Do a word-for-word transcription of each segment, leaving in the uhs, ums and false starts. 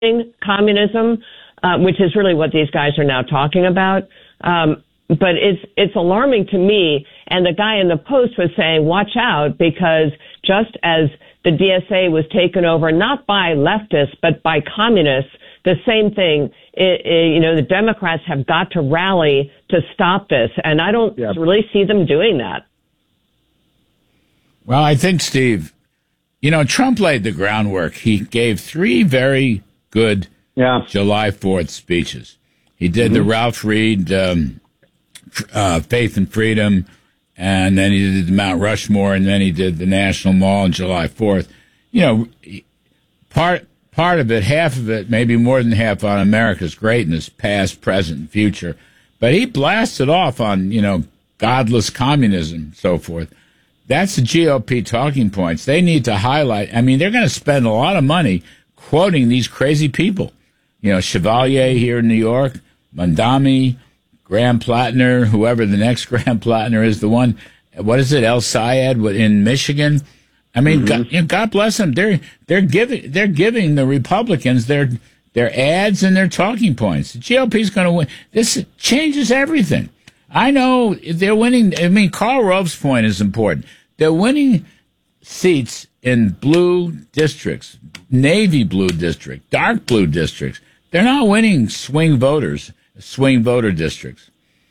communism, uh, which is really what these guys are now talking about. Um, but it's it's alarming to me. And the guy in the Post was saying, watch out, because just as the D S A was taken over not by leftists but by communists, the same thing. It, it, you know, the Democrats have got to rally to stop this, and I don't yeah. really see them doing that. Well, I think, Steve, you know, Trump laid the groundwork. He gave three very good yeah. July fourth speeches. He did mm-hmm. the Ralph Reed um, uh, Faith and Freedom, and then he did the Mount Rushmore, and then he did the National Mall on July fourth. You know, part part of it, half of it, maybe more than half, on America's greatness, past, present, and future. But he blasted off on, you know, godless communism and so forth. That's the G O P talking points. They need to highlight. I mean, they're going to spend a lot of money quoting these crazy people. You know, Chevalier here in New York, Mondami, Graham Plattner, whoever the next Graham Plattner is, the one, what is it, El Sayed in Michigan? I mean, mm-hmm. God, you know, God bless them. They're they're giving they're giving the Republicans their their ads and their talking points. The G O P's going to win. This changes everything. I know they're winning. I mean, Karl Rove's point is important. They're winning seats in blue districts, navy blue district, dark blue districts. They're not winning swing voters, swing voter districts.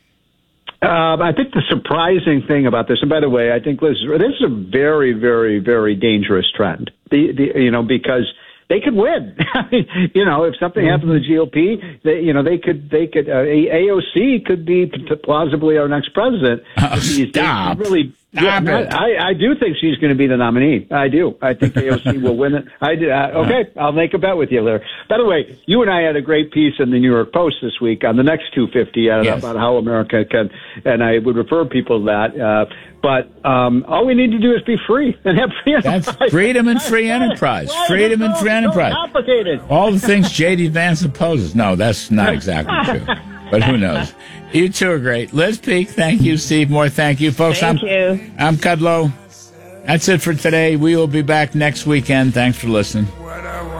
Um, I think the surprising thing about this, and by the way, I think Liz, this is a very, very, very dangerous trend. The, the you know, because they could win. You know, if something happened to the G O P, they, you know, they could, they could, uh, A O C could be plausibly our next president. Oh, stop. Really, stop yeah, it. I, I do think she's going to be the nominee. I do. I think A O C will win it. I do. Uh, okay, I'll make a bet with you there. By the way, you and I had a great piece in the New York Post this week on the next two fifty uh, yes. about how America can, and I would refer people to that. Uh, But um, all we need to do is be free and have free enterprise. That's freedom and free enterprise. Why freedom and so, free enterprise. So complicated. All the things J D. Vance opposes. No, that's not exactly true. But who knows? You two are great. Liz Peek, thank you. Steve Moore, thank you. Folks, thank I'm, you. I'm Kudlow. That's it for today. We will be back next weekend. Thanks for listening.